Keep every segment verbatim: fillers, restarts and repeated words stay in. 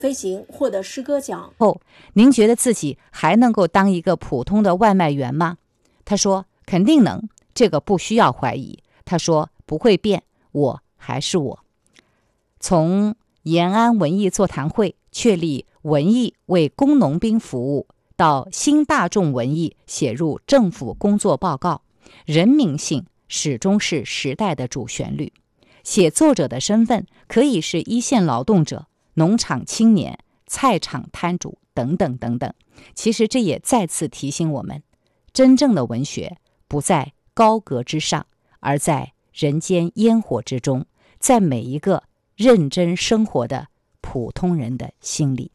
飞行获得诗歌奖后，您觉得自己还能够当一个普通的外卖员吗？他说肯定能，这个不需要怀疑。他说不会变，我还是我。从延安文艺座谈会确立文艺为工农兵服务，到新大众文艺写入政府工作报告，人民性始终是时代的主旋律。写作者的身份可以是一线劳动者、农场青年、菜场摊主等等等等。其实这也再次提醒我们，真正的文学不在高阁之上，而在人间烟火之中，在每一个认真生活的普通人的心里。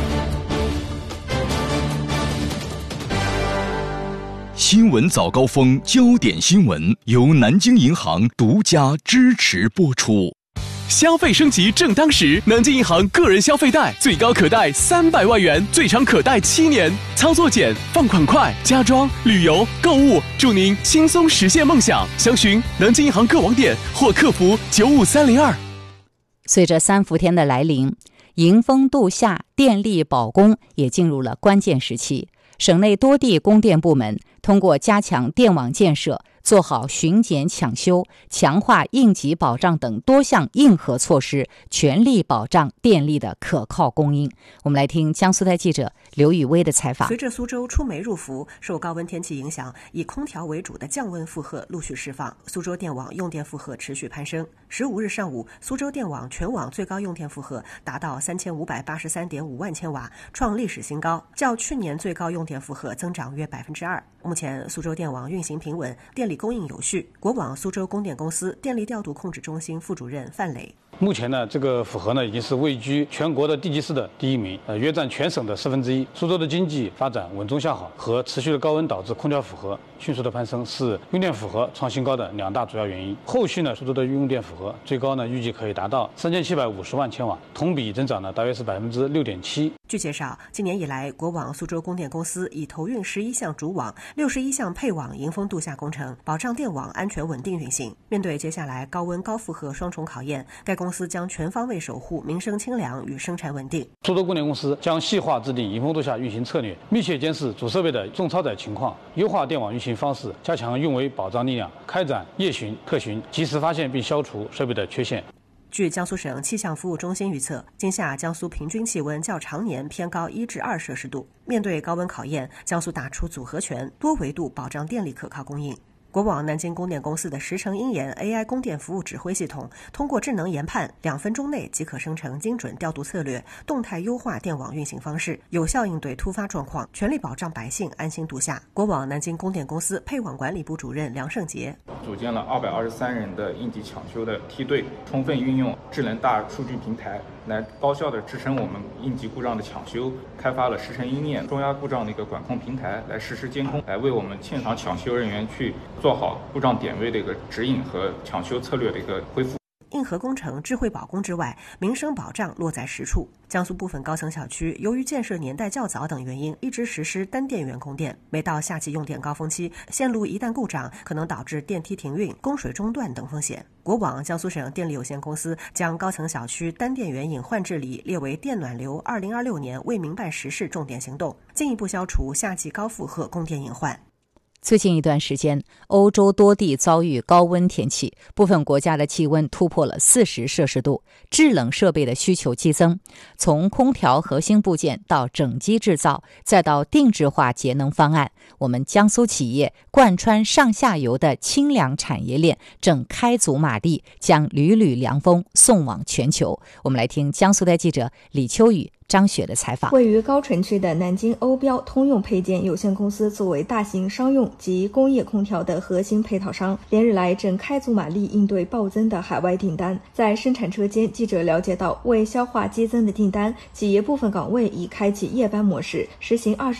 新闻早高峰，焦点新闻由南京银行独家支持播出。 消费升级正当时，南京银行个人消费贷最高可贷三百万元，最长可贷七年，操作简，放款快，家装、旅游、购物，祝您轻松实现梦想。详询南京银行各网点或客服九五三零二。 随着三伏天的来临，迎风度夏，电力保供也进入了关键时期。省内多地供电部门通过加强电网建设，做好巡检抢修、强化应急保障等多项硬核措施，全力保障电力的可靠供应。我们来听江苏台记者刘雨薇的采访。 随着苏州出梅入伏，受高温天气影响，以空调为主的降温负荷陆续释放，苏州电网用电负荷持续攀升。十五日上午，苏州电网全网最高用电负荷达到三千五百八十三点五万千瓦，创历史新高，较去年最高用电负荷增长约百分之二。目前，苏州电网运行平稳，电力供应有序。国网苏州供电公司电力调度控制中心副主任范磊。 目前呢，这个负荷呢已经是位居全国的地级市的第一名，呃，约占全省的四分之一。苏州的经济发展稳中向好和持续的高温导致空调负荷迅速的攀升，是用电负荷创新高的两大主要原因。后续呢，苏州的用电负荷最高呢预计可以达到三千七百五十万千瓦，同比增长呢大约是百分之六点七。 据介绍，今年以来，国网苏州供电公司已投运十一项主网、六十一项配网迎风度夏工程，保障电网安全稳定运行。面对接下来高温高负荷双重考验，该公司将全方位守护民生清凉与生产稳定。 苏州供电公司将细化制定迎风度夏运行策略，密切监视主设备的重超载情况，优化电网运行方式，加强运维保障力量，开展夜巡、特巡，及时发现并消除设备的缺陷。 据江苏省气象服务中心预测，今夏江苏平均气温较常年偏高一至二摄氏度。面对高温考验，江苏打出组合拳，多维度保障电力可靠供应。国网南京供电公司的十成鹰眼 A I 供电服务指挥系统，通过智能研判，两分钟内即可生成精准调度策略，动态优化电网运行方式，有效应对突发状况，全力保障百姓安心度夏。国网南京供电公司配网管理部主任梁胜杰组建了二百二十三人的应急抢修的梯队，充分运用智能大数据平台来高效的支撑我们应急故障的抢修，开发了十成鹰眼中压故障的一个管控平台，来实时监控，来为我们现场抢修人员去做好故障点位的一个指引和抢修策略的一个恢复。 硬核工程智慧保供之外，民生保障落在实处。江苏部分高层小区由于建设年代较早等原因，一直实施单电源供电。每到夏季用电高峰期，线路一旦故障，可能导致电梯停运、供水中断等风险。国网江苏省电力有限公司将高层小区单电源隐患治理列为电暖流二零二六年为民办实事重点行动，进一步消除夏季高负荷供电隐患。 最近一段时间，欧洲多地遭遇高温天气，部分国家的气温突破了四十摄氏度，制冷设备的需求激增。从空调核心部件到整机制造，再到定制化节能方案，我们江苏企业贯穿上下游的清凉产业链正开足马力，将缕缕凉风送往全球。我们来听江苏台记者李秋雨、张雪的采访。 位于高城区的南京欧标通用配件有限公司作为大型商用及工业空调的核心配套商，连日来正开足马力应对暴增的海外订单。在生产车间，记者了解到，为消化激增的订单，企业部分岗位已开启夜班模式，实行二十